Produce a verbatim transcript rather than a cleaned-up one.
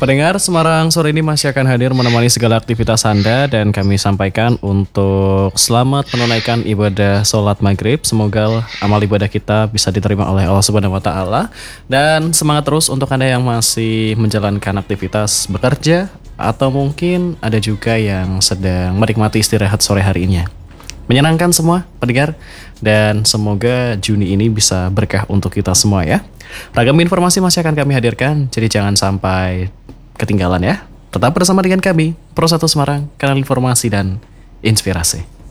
Pendengar Semarang sore ini masih akan hadir menemani segala aktivitas Anda dan kami sampaikan untuk selamat menunaikan ibadah sholat maghrib. Semoga amal ibadah kita bisa diterima oleh Allah Subhanahu Wa Taala dan semangat terus untuk Anda yang masih menjalankan aktivitas bekerja atau mungkin ada juga yang sedang menikmati istirahat sore hari ini. Menyenangkan semua pendengar dan semoga Juni ini bisa berkah untuk kita semua ya. Ragam informasi masih akan kami hadirkan, jadi jangan sampai ketinggalan ya. Tetap bersama dengan kami, Pro satu Semarang, kanal informasi dan inspirasi.